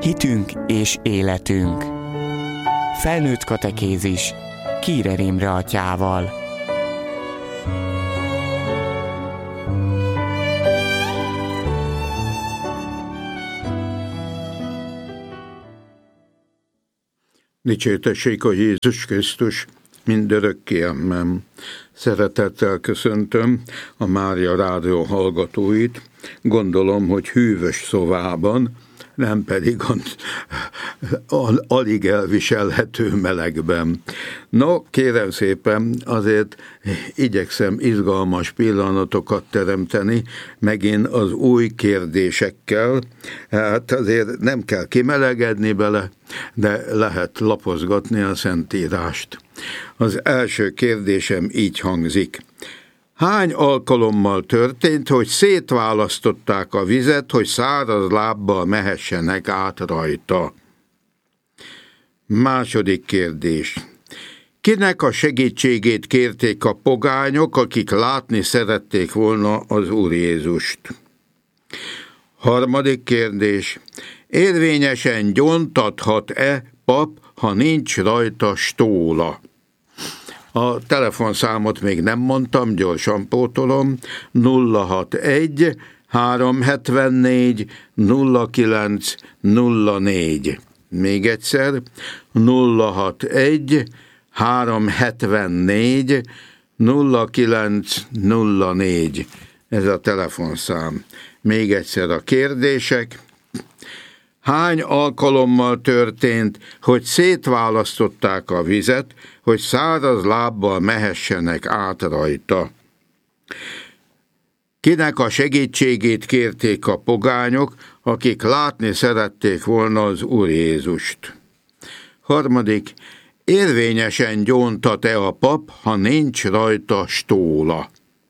Hitünk és életünk. Felnőtt katekézis Kírer Imre atyával. Dicsértessék a Jézus Krisztus mindörökké, amen. Szeretettel köszöntöm a Mária Rádió hallgatóit. Gondolom, hogy hűvös szobában, nem pedig alig elviselhető melegben. No, kérem szépen, azért igyekszem izgalmas pillanatokat teremteni, megint az új kérdésekkel. Hát azért nem kell kimelegedni bele, de lehet lapozgatni a Szentírást. Az első kérdésem így hangzik. Hány alkalommal történt, hogy szétválasztották a vizet, hogy száraz lábbal mehessenek át rajta? Második kérdés. Kinek a segítségét kérték a pogányok, akik látni szerették volna az Úr Jézust? Harmadik kérdés. Érvényesen gyóntathat-e pap, ha nincs rajta stóla? A telefonszámot még nem mondtam, gyorsan pótolom. 061 374 09 04. Még egyszer. 061 374 09 04. Ez a telefonszám. Még egyszer a kérdések. Hány alkalommal történt, hogy szétválasztották a vizet, hogy száraz lábbal mehessenek át rajta? Kinek a segítségét kérték a pogányok, akik látni szerették volna az Úr Jézust? Harmadik, érvényesen gyóntat-e a pap, ha nincs rajta stóla?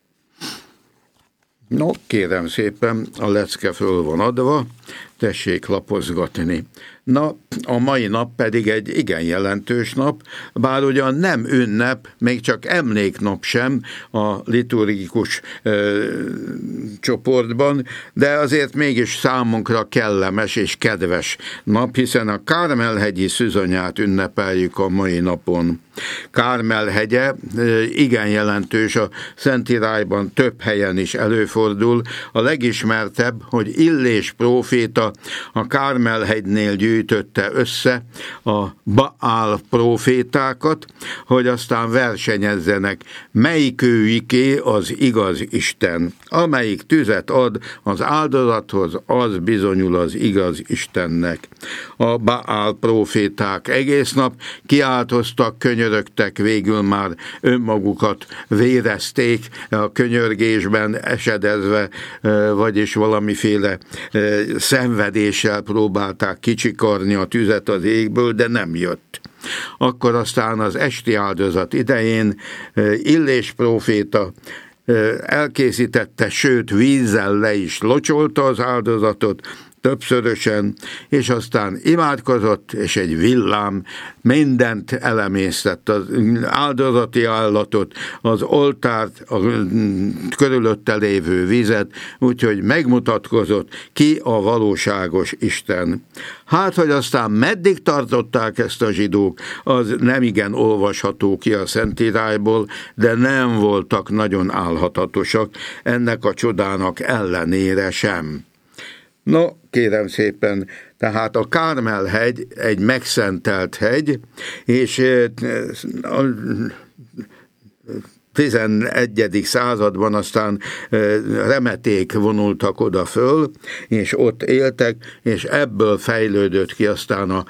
No, kérem szépen, a lecke föl van adva, tessék lapozgatni. Na, a mai nap pedig egy igen jelentős nap, bár ugyan nem ünnep, még csak emléknap sem a liturgikus csoportban, de azért mégis számunkra kellemes és kedves nap, hiszen a Kármel-hegyi szűzanyát ünnepeljük a mai napon. Kármel-hegye igen jelentős, a Szentírájban több helyen is előfordul. A legismertebb, hogy Illés próféta a Kármel-hegynél gyűjtötte össze a Baál prófétákat, hogy aztán versenyezzenek, melyikőiké az igaz Isten. Amelyik tüzet ad az áldozathoz, az bizonyul az igaz Istennek. A Baál próféták egész nap kiáltoztak, könyörögtek, végül már önmagukat vérezték a könyörgésben esedezve, vagyis valamiféle szenvedéssel próbálták kicsikarni a tüzet az égből, de nem jött. Akkor aztán az esti áldozat idején Illés próféta elkészítette, sőt vízzel le is locsolta az áldozatot, többszörösen, és aztán imádkozott, és egy villám mindent elemésztett, az áldozati állatot, az oltárt, a körülötte lévő vizet, úgyhogy megmutatkozott ki a valóságos Isten. Hát, hogy aztán meddig tartották ezt a zsidók, az nem igen olvasható ki a Szentírájból, de nem voltak nagyon álhatatosak ennek a csodának ellenére sem. No, kérem szépen, tehát a Kármel-hegy egy megszentelt hegy, és a 11. században aztán remeték vonultak oda föl, és ott éltek, és ebből fejlődött ki aztán a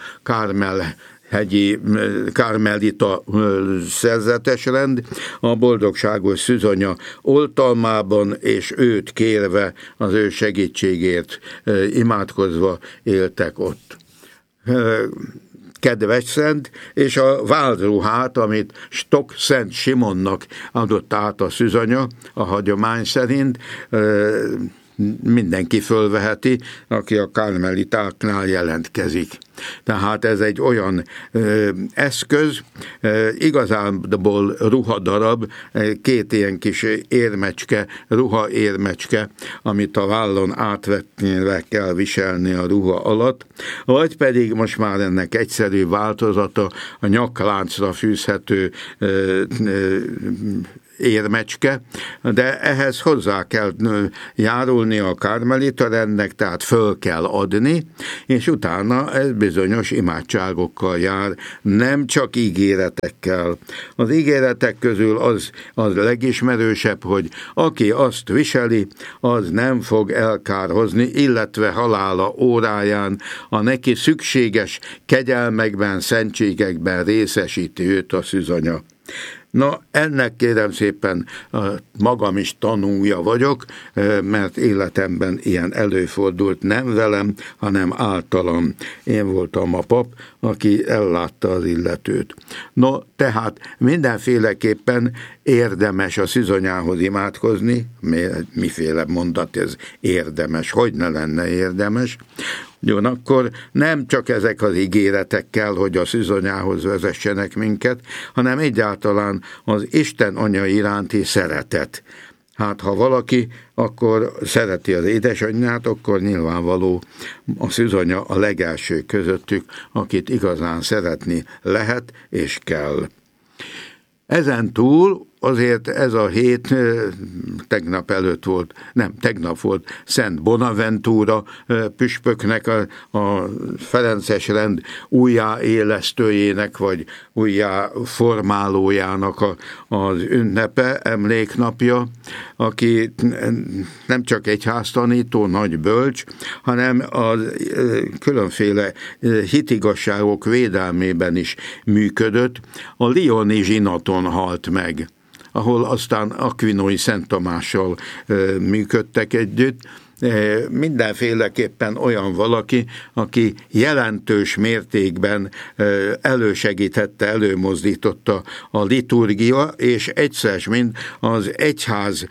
kármelita szerzetesrend, a boldogságos szűzanya oltalmában, és őt kérve, az ő segítségért imádkozva éltek ott. Kedves szent, és a váldruhát, amit Stok Szent Simonnak adott át a szűzanya, a hagyomány szerint, mindenki fölveheti, aki a karmelitáknál jelentkezik. Tehát ez egy olyan eszköz, igazából ruhadarab, két ilyen kis érmecske, ruhaérmecske, amit a vállon átvetve kell viselni a ruha alatt, vagy pedig most már ennek egyszerű változata a nyakláncra fűzhető érmecske, de ehhez hozzá kell járulni a karmelita rendnek, tehát föl kell adni, és utána ez bizonyos imádságokkal jár, nem csak ígéretekkel. Az ígéretek közül az legismerősebb, hogy aki azt viseli, az nem fog elkárhozni, illetve halála óráján a neki szükséges kegyelmekben, szentségekben részesíti őt a szűzonya. Na, ennek kérem szépen magam is tanúja vagyok, mert életemben ilyen előfordult, nem velem, hanem általam. Én voltam a pap, aki ellátta az illetőt. No, tehát mindenféleképpen érdemes a szűzonyához imádkozni, miféle mondat ez érdemes, hogy ne lenne érdemes. Ugyanakkor nem csak ezek az ígéretek kell, hogy a szűzonyához vezessenek minket, hanem egyáltalán az Isten Anya iránti szeretet. Hát ha valaki akkor szereti az édesanyját, akkor nyilvánvaló a szűzonya a legelső közöttük, akit igazán szeretni lehet és kell. Ezen túl azért ez a hét tegnap volt Szent Bonaventura püspöknek, a ferences rend újjáélesztőjének, vagy újjáformálójának az ünnepe, emléknapja, aki nem csak egyháztanító, nagy bölcs, hanem a különféle hitigasságok védelmében is működött. A lyoni zsinaton halt meg, ahol aztán Aquinói Szent Tamással működtek együtt. Mindenféleképpen olyan valaki, aki jelentős mértékben elősegítette, előmozdította a liturgia, és egyszer mind az egyház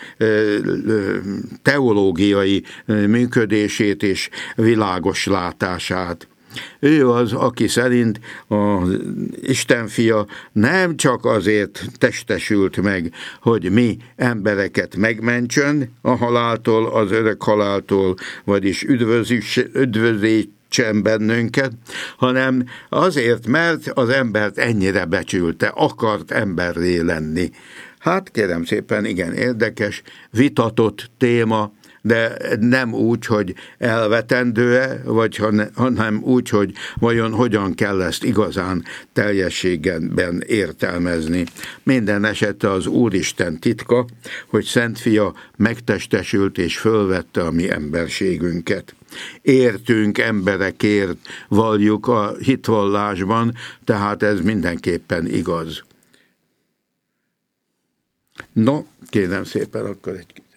teológiai működését és világos látását. Ő az, aki szerint az Isten fia nem csak azért testesült meg, hogy mi embereket megmentsön a haláltól, az örök haláltól, vagyis üdvözítsen bennünket, hanem azért, mert az embert ennyire becsülte, akart emberré lenni. Hát kérem szépen, igen érdekes, vitatott téma, de nem úgy, hogy elvetendő-e, hanem úgy, hogy vajon hogyan kell ezt igazán teljességben értelmezni. Minden esetre az Úristen titka, hogy Szent Fia megtestesült és fölvette a mi emberségünket. Értünk emberekért valljuk a hitvallásban, tehát ez mindenképpen igaz. No, kérem szépen, akkor egy